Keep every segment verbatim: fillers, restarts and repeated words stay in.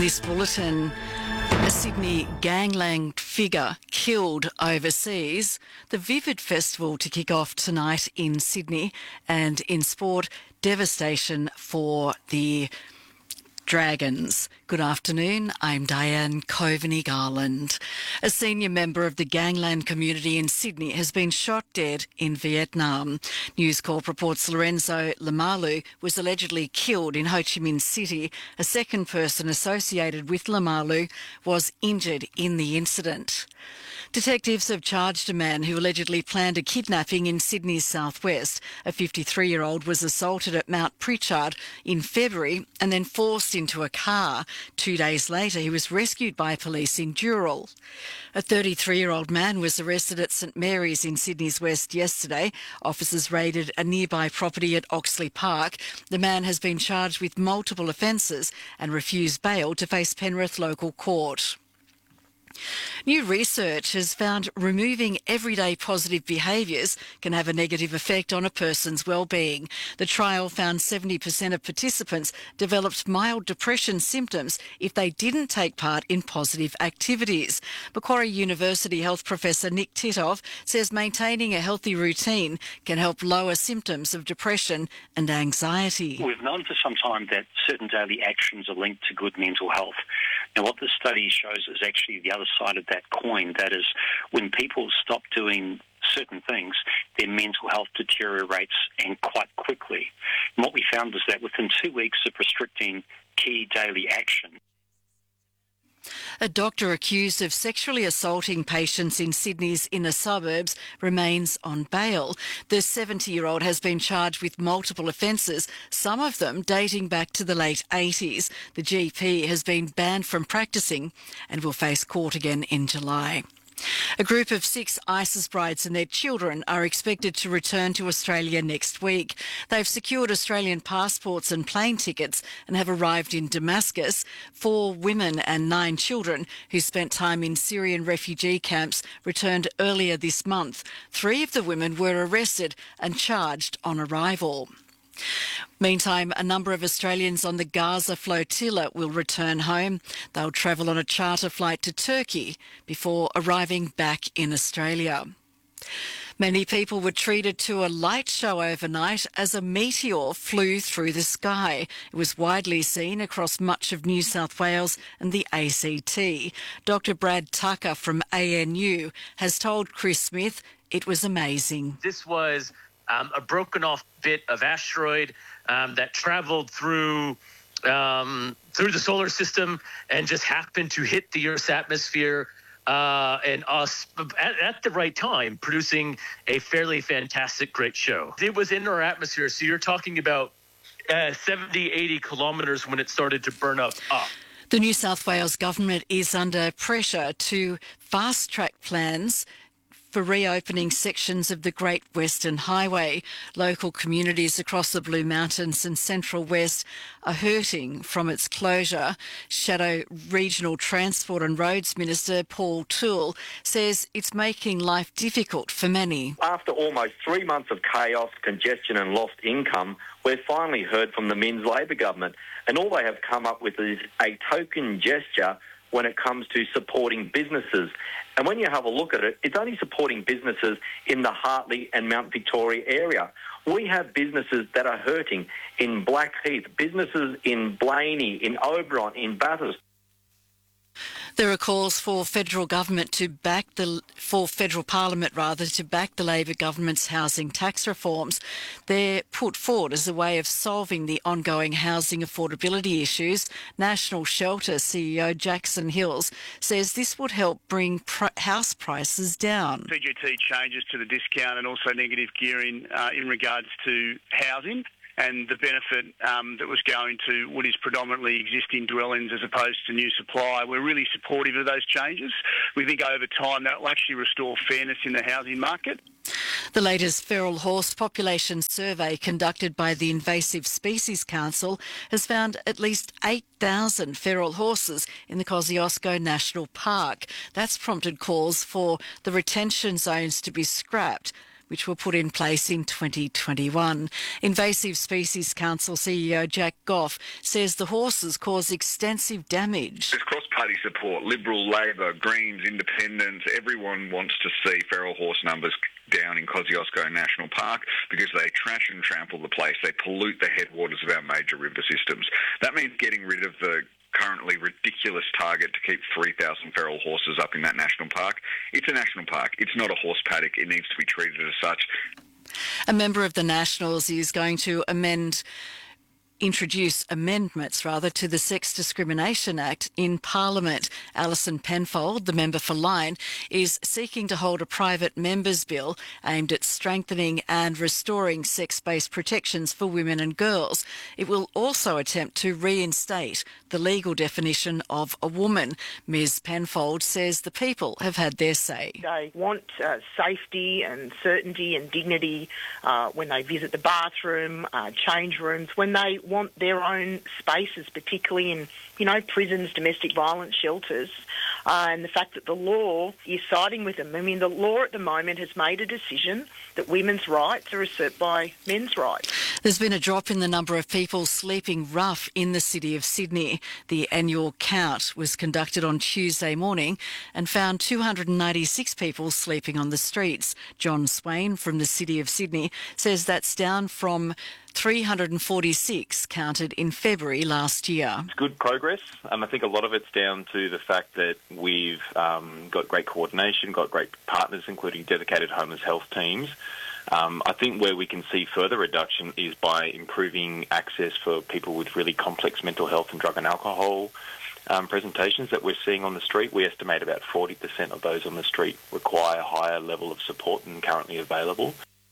this bulletin, a Sydney gangland figure killed overseas. The Vivid Festival to kick off tonight in Sydney, and in sport, devastation for the Dragons. Good afternoon, I'm Diane Coveney-Garland. A senior member of the gangland community in Sydney has been shot dead in Vietnam. News Corp reports Lorenzo Lamalu was allegedly killed in Ho Chi Minh City. A second person associated with Lamalu was injured in the incident. Detectives have charged a man who allegedly planned a kidnapping in Sydney's southwest. A fifty-three-year-old was assaulted at Mount Pritchard in February and then forced into a car. Two days later, he was rescued by police in Dural. A thirty-three-year-old man was arrested at St Mary's in Sydney's west yesterday. Officers raided a nearby property at Oxley Park. The man has been charged with multiple offences and refused bail to face Penrith local court. New research has found removing everyday positive behaviours can have a negative effect on a person's well-being. The trial found seventy percent of participants developed mild depression symptoms if they didn't take part in positive activities. Macquarie University health professor Nick Titov says maintaining a healthy routine can help lower symptoms of depression and anxiety. We've known for some time that certain daily actions are linked to good mental health. Now, what this study shows is actually the other side of that coin. That is, when people stop doing certain things, their mental health deteriorates, and quite quickly. And what we found was that within two weeks of restricting key daily action, a doctor accused of sexually assaulting patients in Sydney's inner suburbs remains on bail. The seventy-year-old has been charged with multiple offences, some of them dating back to the late eighties. The G P has been banned from practising and will face court again in July. A group of six ISIS brides and their children are expected to return to Australia next week. They've secured Australian passports and plane tickets and have arrived in Damascus. Four women and nine children who spent time in Syrian refugee camps returned earlier this month. Three of the women were arrested and charged on arrival. Meantime, a number of Australians on the Gaza flotilla will return home. They'll travel on a charter flight to Turkey before arriving back in Australia. Many people were treated to a light show overnight as a meteor flew through the sky. It was widely seen across much of New South Wales and the A C T. Doctor Brad Tucker from A N U has told Chris Smith it was amazing. This was Um, a broken off bit of asteroid um, that travelled through um, through the solar system and just happened to hit the Earth's atmosphere uh, and us at, at the right time, producing a fairly fantastic, great show. It was in our atmosphere, so you're talking about uh, seventy, eighty kilometres when it started to burn up up. The New South Wales government is under pressure to fast-track plans for reopening sections of the Great Western Highway. Local communities across the Blue Mountains and Central West are hurting from its closure. Shadow Regional Transport and Roads Minister Paul Toole says it's making life difficult for many. After almost three months of chaos, congestion and lost income, we've finally heard from the Minns Labor government, and all they have come up with is a token gesture when it comes to supporting businesses. And when you have a look at it, it's only supporting businesses in the Hartley and Mount Victoria area. We have businesses that are hurting in Blackheath, businesses in Blaney, in Oberon, in Bathurst. There are calls for federal government to back the for federal parliament rather to back the Labor government's housing tax reforms. They're put forward as a way of solving the ongoing housing affordability issues. National Shelter C E O Jackson Hills says this would help bring pr- house prices down. P G T changes to the discount and also negative gearing uh, in regards to housing, and the benefit um, that was going to what is predominantly existing dwellings as opposed to new supply. We're really supportive of those changes. We think over time that will actually restore fairness in the housing market. The latest feral horse population survey conducted by the Invasive Species Council has found at least eight thousand feral horses in the Kosciuszko National Park. That's prompted calls for the retention zones to be scrapped. which were put in place in twenty twenty-one. Invasive Species Council C E O Jack Goff says the horses cause extensive damage. There's cross-party support. Liberal, Labor, Greens, Independents, everyone wants to see feral horse numbers down in Kosciuszko National Park because they trash and trample the place. They pollute the headwaters of our major river systems. That means getting rid of the currently ridiculous target to keep three thousand feral horses up in that national park. It's a national park. It's not a horse paddock. It needs to be treated as such. A member of the Nationals is going to amend introduce amendments, rather, to the Sex Discrimination Act in Parliament. Alison Penfold, the member for Lyne, is seeking to hold a private members' bill aimed at strengthening and restoring sex-based protections for women and girls. It will also attempt to reinstate the legal definition of a woman. Ms Penfold says the people have had their say. They want uh, safety and certainty and dignity uh, when they visit the bathroom, uh, change rooms, when they want their own spaces, particularly in, you know, prisons, domestic violence shelters, uh, and the fact that the law is siding with them. I mean, the law at the moment has made a decision that women's rights are usurped by men's rights. There's been a drop in the number of people sleeping rough in the city of Sydney. The annual count was conducted on Tuesday morning and found two hundred ninety-six people sleeping on the streets. John Swain from the city of Sydney says that's down from three hundred forty-six counted in February last year. It's good progress. Um, I think a lot of it's down to the fact that we've um, got great coordination, got great partners, including dedicated homeless health teams. Um, I think where we can see further reduction is by improving access for people with really complex mental health and drug and alcohol um, presentations that we're seeing on the street. We estimate about forty percent of those on the street require a higher level of support than currently available.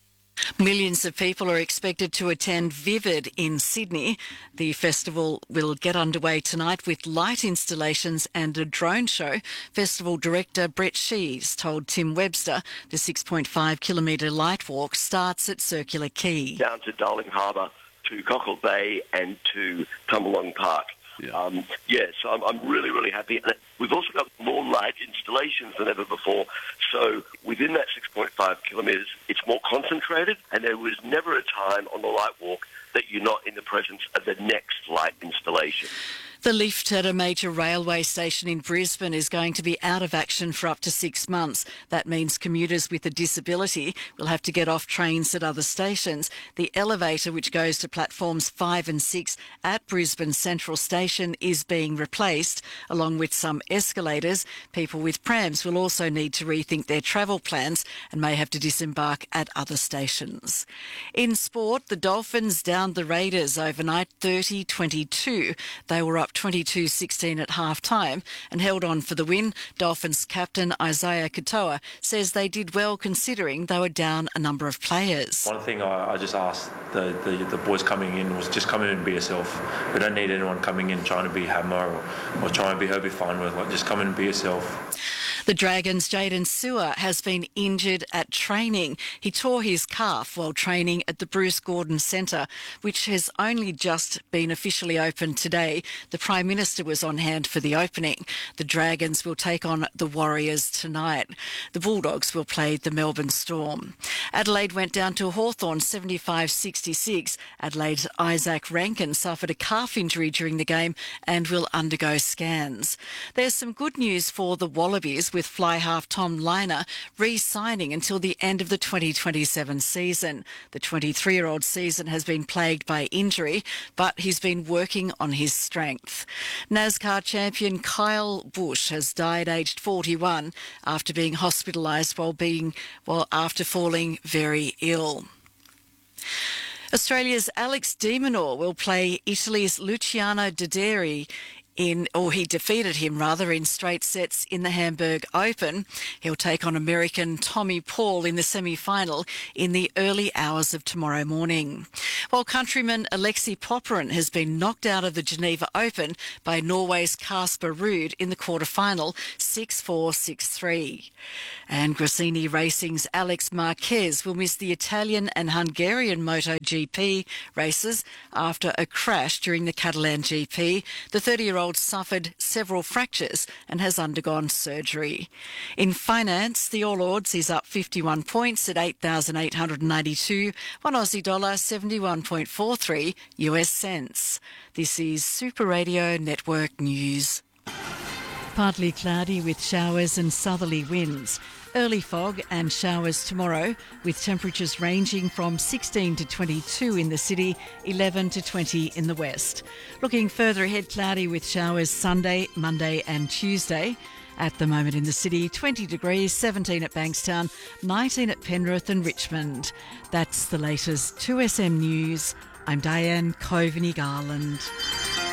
Millions of people are expected to attend Vivid in Sydney. The festival will get underway tonight with light installations and a drone show. Festival director Brett Shees told Tim Webster the six point five kilometre light walk starts at Circular Quay. Down to Darling Harbour, to Cockle Bay and to Tumbalong Park. Yeah. Um, yeah, so I'm, I'm really, really happy. And we've also got more light installations than ever before. So within that six point five kilometres, it's more concentrated, and there was never a time on the light walk that you're not in the presence of the next light installation. The lift at a major railway station in Brisbane is going to be out of action for up to six months. That means commuters with a disability will have to get off trains at other stations. The elevator, which goes to platforms five and six at Brisbane Central Station, is being replaced, along with some escalators. People with prams will also need to rethink their travel plans and may have to disembark at other stations. In sport, the Dolphins downed the Raiders overnight thirty twenty-two. They were up twenty-two sixteen at half-time and held on for the win. Dolphins captain Isaiah Katoa says they did well considering they were down a number of players. One thing I, I just asked the, the, the boys coming in was just come in and be yourself. We don't need anyone coming in trying to be Hammer or, or trying to be Herbie Farnworth. Like, just come in and be yourself. The Dragons' Jaden Sewer has been injured at training. He tore his calf while training at the Bruce Gordon Centre, which has only just been officially opened today. The Prime Minister was on hand for the opening. The Dragons will take on the Warriors tonight. The Bulldogs will play the Melbourne Storm. Adelaide went down to Hawthorn seventy-five sixty-six. Adelaide's Isaac Rankin suffered a calf injury during the game and will undergo scans. There's some good news for the Wallabies, with fly half Tom Liner re-signing until the end of the twenty twenty-seven season. The twenty-three-year-old season has been plagued by injury, but he's been working on his strength. NASCAR champion Kyle Busch has died aged forty-one after being hospitalised while being well after falling very ill. Australia's Alex de Minaur will play Italy's Luciano Doderi in, or he defeated him rather, in straight sets in the Hamburg Open. He'll take on American Tommy Paul in the semi-final in the early hours of tomorrow morning. While countryman Alexei Popyrin has been knocked out of the Geneva Open by Norway's Casper Ruud in the quarter-final, six four, six three. And Gresini Racing's Alex Marquez will miss the Italian and Hungarian MotoGP races after a crash during the Catalan G P. The thirty-year-old fifty-one-year-old suffered several fractures and has undergone surgery. In finance, the All Ords is up fifty-one points at eight thousand eight hundred ninety-two, one Aussie dollar seventy-one point four three U S cents. This is Super Radio Network News. Partly cloudy with showers and southerly winds. Early fog and showers tomorrow, with temperatures ranging from sixteen to twenty-two in the city, eleven to twenty in the west. Looking further ahead, cloudy with showers Sunday, Monday and Tuesday. At the moment in the city, twenty degrees, seventeen at Bankstown, nineteen at Penrith and Richmond. That's the latest two S M News. I'm Diane Coveney Garland.